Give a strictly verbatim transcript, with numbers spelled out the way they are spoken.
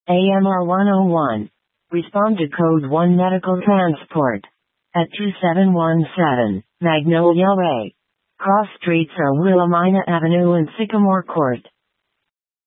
A M R one oh one. Respond to code one medical transport. At two seven one seven, Magnolia Way. Cross streets are Willamina Avenue and Sycamore Court.